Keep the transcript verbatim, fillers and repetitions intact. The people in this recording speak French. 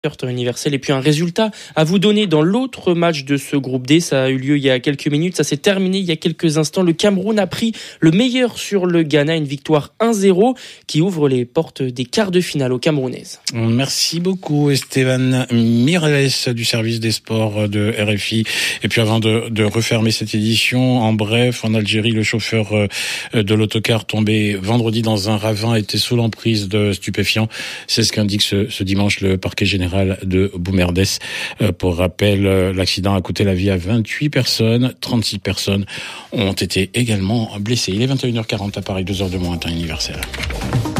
Temps universel et puis un résultat à vous donner dans l'autre match de ce groupe D. Ça a eu lieu il y a quelques minutes, ça s'est terminé il y a quelques instants. Le Cameroun a pris le meilleur sur le Ghana, une victoire un zéro qui ouvre les portes des quarts de finale aux Camerounaises. Merci beaucoup Esteban Mireles du service des sports de R F I. Et puis avant de, de refermer cette édition, en bref, en Algérie, le chauffeur de l'autocar tombé vendredi dans un ravin était sous l'emprise de stupéfiants. C'est ce qu'indique ce, ce dimanche le parquet général de Boumerdès. Pour rappel, l'accident a coûté la vie à vingt-huit personnes. trente-six personnes ont été également blessées. Il est vingt et une heures quarante à Paris, deux heures de moins, temps universel.